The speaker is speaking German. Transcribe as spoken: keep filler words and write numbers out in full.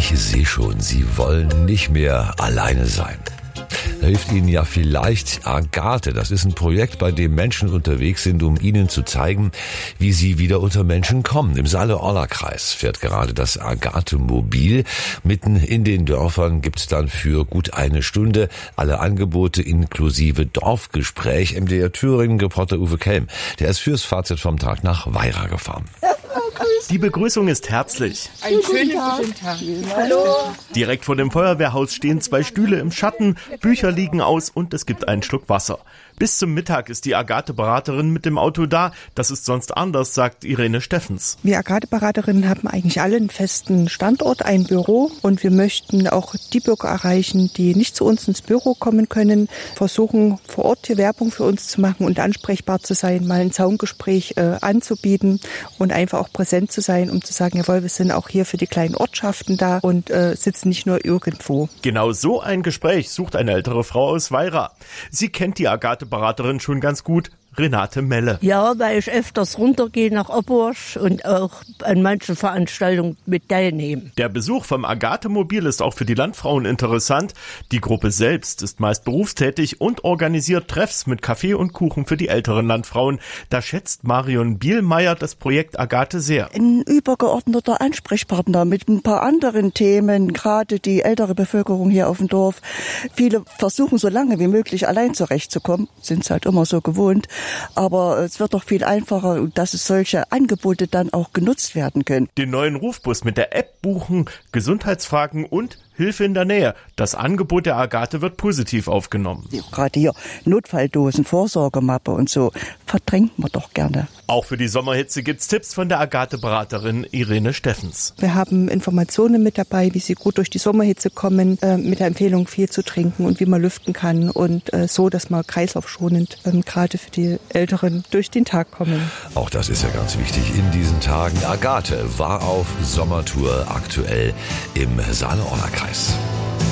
Ich sehe schon, Sie wollen nicht mehr alleine sein. Da hilft Ihnen ja vielleicht Agathe. Das ist ein Projekt, bei dem Menschen unterwegs sind, um Ihnen zu zeigen, wie sie wieder unter Menschen kommen. Im Saale-Orla-Kreis fährt gerade das Agathe-Mobil. Mitten in den Dörfern gibt's dann für gut eine Stunde alle Angebote inklusive Dorfgespräch. M D R Thüringen-Reporter Uwe Kelm, der ist fürs Fazit vom Tag nach Weira gefahren. Die Begrüßung ist herzlich. Einen schönen guten Tag. Hallo. Direkt vor dem Feuerwehrhaus stehen zwei Stühle im Schatten, Bücher liegen aus und es gibt einen Schluck Wasser. Bis zum Mittag ist die Agathe-Beraterin mit dem Auto da. Das ist sonst anders, sagt Irene Steffens. Wir Agathe-Beraterinnen haben eigentlich alle einen festen Standort, ein Büro. Und wir möchten auch die Bürger erreichen, die nicht zu uns ins Büro kommen können, versuchen vor Ort hier Werbung für uns zu machen und ansprechbar zu sein, mal ein Zaungespräch äh, anzubieten und einfach auch präsent zu sein, um zu sagen, jawohl, wir sind auch hier für die kleinen Ortschaften da und äh, sitzen nicht nur irgendwo. Genau so ein Gespräch sucht eine ältere Frau aus Weira. Sie kennt die Agathe-Beraterin schon ganz gut, Renate Melle. Ja, weil ich öfters runtergehe nach Opporsch und auch an manchen Veranstaltungen mit teilnehme. Der Besuch vom Agathe-Mobil ist auch für die Landfrauen interessant. Die Gruppe selbst ist meist berufstätig und organisiert Treffs mit Kaffee und Kuchen für die älteren Landfrauen. Da schätzt Marion Bielmeier das Projekt Agathe sehr. Ein übergeordneter Ansprechpartner mit ein paar anderen Themen, gerade die ältere Bevölkerung hier auf dem Dorf. Viele versuchen so lange wie möglich allein zurechtzukommen, sind es halt immer so gewohnt. Aber es wird doch viel einfacher, dass es solche Angebote dann auch genutzt werden können. Den neuen Rufbus mit der App buchen, Gesundheitsfragen und Hilfe in der Nähe. Das Angebot der Agathe wird positiv aufgenommen. Gerade hier Notfalldosen, Vorsorgemappe und so verdrängt man doch gerne. Auch für die Sommerhitze gibt's Tipps von der Agathe-Beraterin Irene Steffens. Wir haben Informationen mit dabei, wie Sie gut durch die Sommerhitze kommen, äh, mit der Empfehlung viel zu trinken und wie man lüften kann und äh, so, dass man kreislaufschonend äh, gerade für die Älteren durch den Tag kommen. Auch das ist ja ganz wichtig in diesen Tagen. Agathe war auf Sommertour aktuell im Saale-Orla-Kreis.